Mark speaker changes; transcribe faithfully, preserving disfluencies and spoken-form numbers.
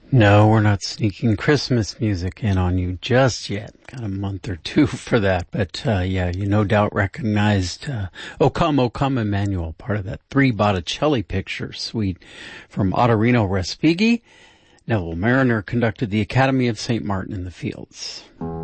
Speaker 1: No, we're not sneaking Christmas music in on you just yet. Got a month or two for that. But, uh, yeah, you no doubt recognized, uh, O Come, O Come Emmanuel, part of that three Botticelli picture suite from Ottorino Respighi. Neville Mariner conducted the Academy of Saint Martin in the Fields.